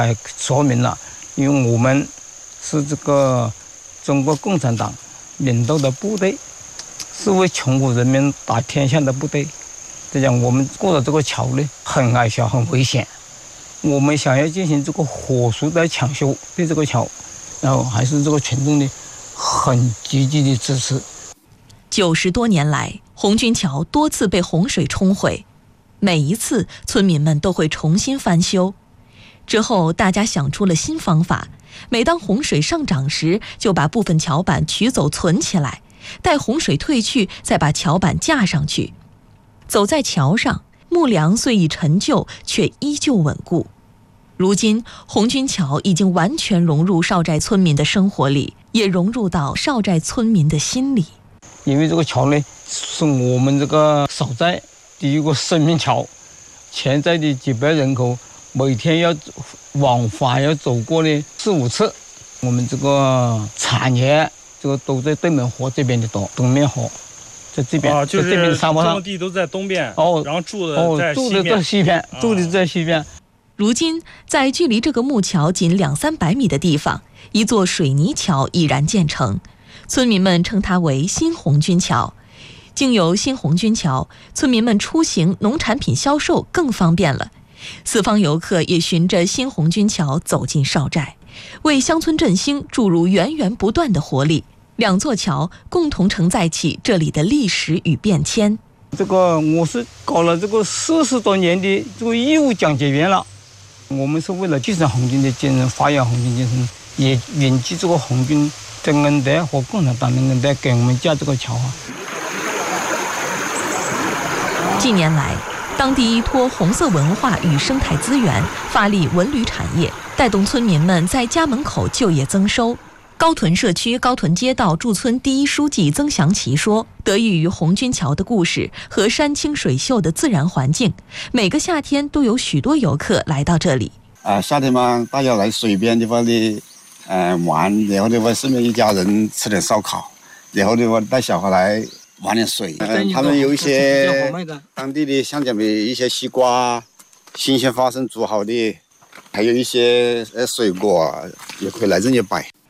说明了，因为我们是这个中国共产党领导的部队，是为穷苦人民打天下的部队。这样我们过了这个桥呢，很矮小，很危险。我们想要进行这个火速的抢修对这个桥，然后还是这个群众呢很积极的支持。 90多年来，红军桥多次被洪水冲毁，每一次村民们都会重新翻修。之后大家想出了新方法，每当洪水上涨时，就把部分桥板取走存起来，待洪水退去再把桥板架上去。走在桥上，木梁虽已陈旧，却依旧稳固。如今红军桥已经完全融入邵寨村民的生活里，也融入到邵寨村民的心里。 因为这个桥呢是我们这个邵寨第一个生命桥，潜在的几百人口每天要往返要走过呢4、5次。我们这个产业这个都在对门河这边的多，东面河在这边， 就是这边沙漠上， 种地都在东边，然后住的在西边，住的在西边。 如今，在距离这个木桥仅200-300米的地方，一座水泥桥已然建成，村民们称它为新红军桥。经由新红军桥，村民们出行、农产品销售更方便了。四方游客也循着新红军桥走进邵寨，为乡村振兴注入源源不断的活力。2座桥共同承载起这里的历史与变迁。 这个我是搞了这个40多年的这个义务讲解员了。我们是为了继承红军的精神，发扬红军精神，也铭记这个红军的恩德和共产党的恩德，给我们架这个桥啊。 近年来，当地依托红色文化与生态资源，发力文旅产业，带动村民们在家门口就业增收。高屯社区高屯街道驻村第1书记曾祥奇说，得益于红军桥的故事和山清水秀的自然环境，每个夏天都有许多游客来到这里。 夏天嘛，大家来水边地方的玩，然后的话顺便一家人吃点烧烤，然后的话带小孩来玩点水。他们有一些当地的像讲的一些西瓜，新鲜花生煮好的，还有一些水果也可以来这里摆。